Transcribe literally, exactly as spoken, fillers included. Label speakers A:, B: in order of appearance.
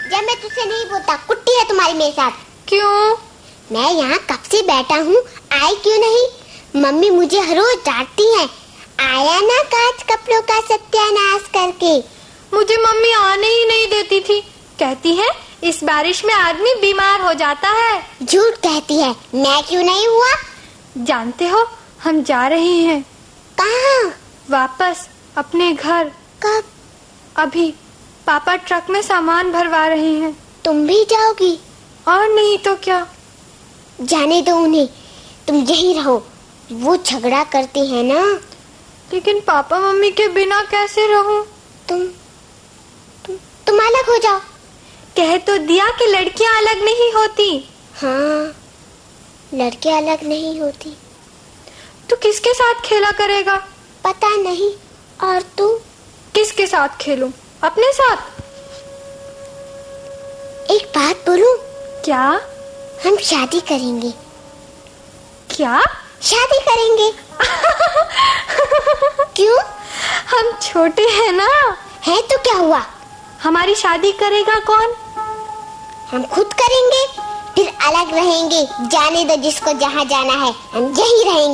A: जब मैं तुझसे नहीं बोलता, कुट्टी है तुम्हारी मेरे साथ।
B: क्यों?
A: मैं यहाँ कब से बैठा हूँ, आई क्यों नहीं? मम्मी मुझे हर रोज डांटती है, आया ना कांच कपड़ों का सत्यानाश करके।
B: मुझे मम्मी आने ही नहीं देती थी, कहती है इस बारिश में आदमी बीमार हो जाता है।
A: झूठ कहती है, मैं क्यों नहीं हुआ?
B: जानते हो हम जा रहे हैं।
A: कहाँ?
B: वापस अपने घर।
A: कब?
B: अभी। पापा ट्रक में सामान भरवा रहे हैं।
A: तुम भी जाओगी?
B: और नहीं तो क्या।
A: जाने दो उन्हें, तुम यहीं रहो, वो झगड़ा करते हैं ना।
B: लेकिन पापा मम्मी के बिना कैसे रहूं?
A: तुम तुम तुम अलग हो जाओ।
B: कह तो दिया कि लड़कियां अलग नहीं होती।
A: हाँ, लड़कियां अलग नहीं होती।
B: तू किसके साथ खेला करेगा?
A: पता नहीं। और तू?
B: किसके साथ खेलूं? अपने साथ।
A: एक बात बोलूं?
B: क्या?
A: हम शादी करेंगे।
B: क्या?
A: शादी करेंगे। क्यों?
B: हम छोटे हैं ना।
A: है तो क्या हुआ?
B: हमारी शादी करेगा कौन?
A: हम खुद करेंगे, फिर अलग रहेंगे। जाने दो जिसको जहाँ जाना है, हम यहीं रहेंगे।